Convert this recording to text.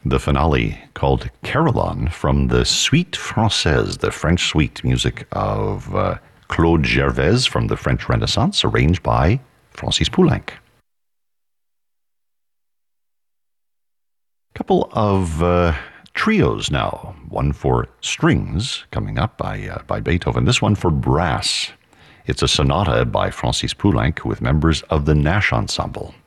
The finale called Carillon from the Suite Française, the French suite music of Claude Gervais from the French Renaissance, arranged by Francis Poulenc. Couple of trios now. One for strings coming up by Beethoven. This one for brass. It's a sonata by Francis Poulenc with members of the Nash Ensemble.